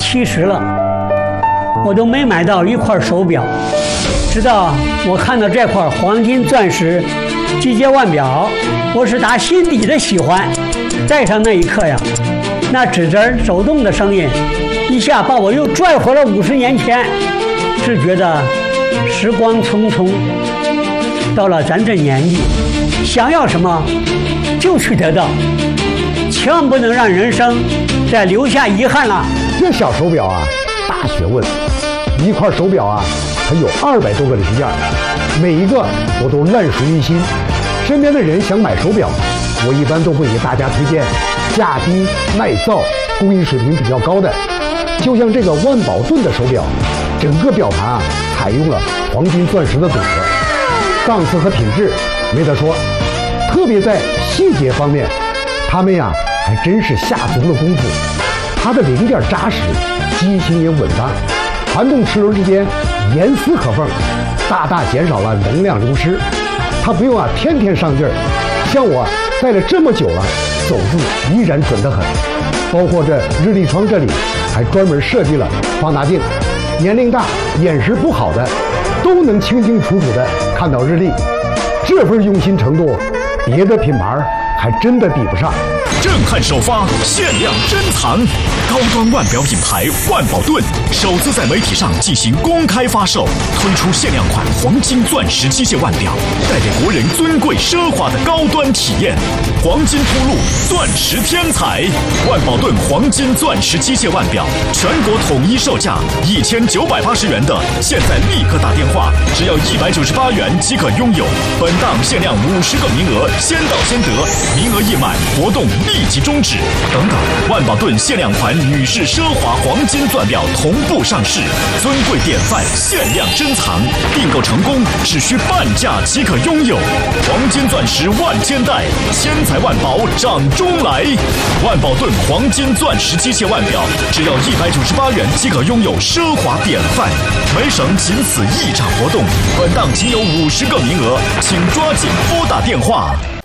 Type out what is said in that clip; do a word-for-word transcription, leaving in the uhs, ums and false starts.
七十了，我都没买到一块手表。直到我看到这块黄金钻石机械腕表，我是打心底的喜欢。戴上那一刻呀，那指针走动的声音，一下把我又拽回了五十年前。只觉得时光匆匆，到了咱这年纪，想要什么就去得到，千万不能让人生再留下遗憾了。 这小手表啊，大学问，一块手表啊，它有二百多个零件，每一个我都烂熟于心。身边的人想买手表，我一般都会给大家推荐价低耐造、工艺水平比较高的。就像这个万宝顿的手表，整个表盘啊采用了黄金钻石的组合，档次和品质没得说。特别在细节方面，他们呀还真是下足了功夫。它的零件扎实，机型也稳当，传动齿轮之间严丝合缝，大大减少了能量流失。它不用啊天天上劲儿，像我戴了这么久了，走步依然准得很。包括这日历窗这里还专门设计了放大镜，年龄大眼神不好的都能清清楚楚的看到日历。这份用心程度，别的品牌还真的比不上。 震撼首发，限量珍藏，高端腕表品牌万宝顿首次在媒体上进行公开发售，推出限量款黄金钻石机械腕表，带给国人尊贵奢华的高端体验。黄金铺路，钻石天才，万宝顿黄金钻石机械腕表，全国统一售价一千九百八十元的，现在立刻打电话，只要一百九十八元即可拥有。本档限量五十个名额，先到先得，名额一满，活动立即终止。等等，万宝顿限量款女士奢华黄金钻表同步上市，尊贵典范，限量珍藏，订购成功只需半价即可拥有。黄金钻石万千代，千财万宝掌中来。万宝顿黄金钻石机械腕表，只要一百九十八元即可拥有奢华典范。梅省仅此一场活动，本档仅有五十个名额，请抓紧拨打电话。